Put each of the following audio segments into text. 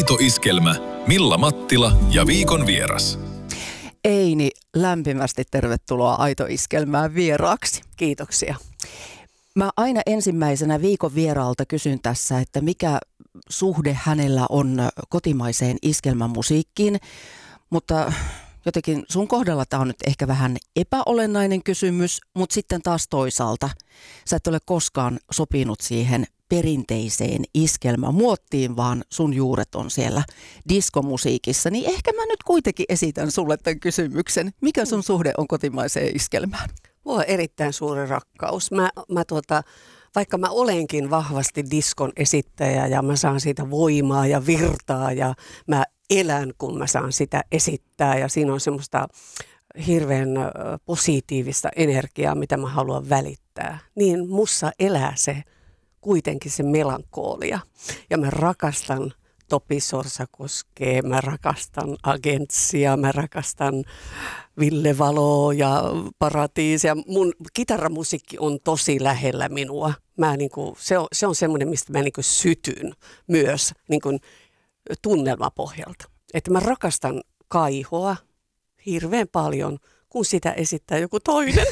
Aito iskelmä, Milla Mattila ja viikon vieras. Eini, lämpimästi tervetuloa Aito iskelmään vieraaksi. Kiitoksia. Mä aina ensimmäisenä viikon vieraalta kysyn tässä, että mikä suhde hänellä on kotimaiseen iskelmämusiikkiin, mutta jotenkin sun kohdalla tämä on nyt ehkä vähän epäolennainen kysymys, mutta sitten taas toisaalta sä et ole koskaan sopinut siihen perinteiseen iskelmämuottiin, vaan sun juuret on siellä diskomusiikissa, niin ehkä mä nyt kuitenkin esitän sulle tämän kysymyksen. Mikä sun suhde on kotimaiseen iskelmään? Mulla on erittäin suuri rakkaus. Vaikka mä olenkin vahvasti diskon esittäjä ja mä saan siitä voimaa ja virtaa ja mä elän, kun mä saan sitä esittää ja siinä on semmoista hirveän positiivista energiaa, mitä mä haluan välittää, niin mussa elää se kuitenkin se melankolia. Ja mä rakastan Topi Sorsakoskea, mä rakastan Agentsia, mä rakastan Ville Valoa ja Paratiisia. Mun kitaramusiikki on tosi lähellä minua. Se on semmoinen, mistä mä sytyn myös tunnelmapohjalta. Että mä rakastan kaihoa hirveän paljon, kun sitä esittää joku toinen.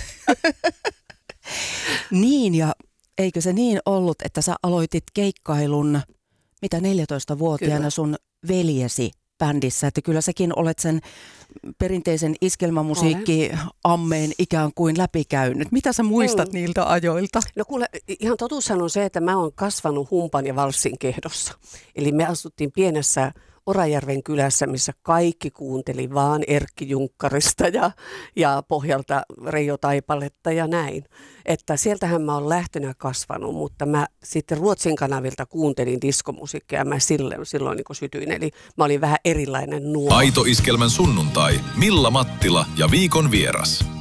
Niin, ja eikö se niin ollut, että sä aloitit keikkailun, 14-vuotiaana kyllä, sun veljesi bändissä, että kyllä säkin olet sen perinteisen iskelmämusiikki-ammeen ikään kuin läpikäynyt. Mitä sä muistat niiltä ajoilta? No kuule, ihan totuushan on se, että mä oon kasvanut humpan ja valssin kehdossa. Eli me asuttiin pienessä Orajärven kylässä, missä kaikki kuunteli vaan Erkki Junkkarista ja pohjalta Reijo Taipaletta ja näin. Että sieltähän mä oon lähtenyt ja kasvanut, mutta mä sitten Ruotsin kanavilta kuuntelin diskomusiikkia ja mä silloin sytyin. Eli mä olin vähän erilainen nuori. Aito iskelmän sunnuntai, Milla Mattila ja viikon vieras.